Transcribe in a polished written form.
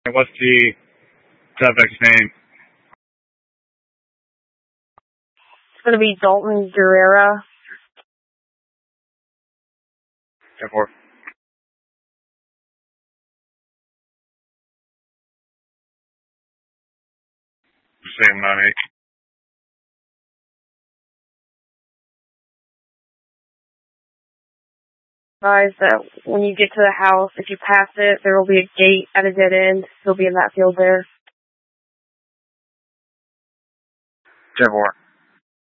What's the suspect's name? It's going to be Dalton Guerrera. 10-4. Same 9-8. Advise that when you get to the house, if you pass it, there will be a gate at a dead end. He'll be in that field there. 10-4.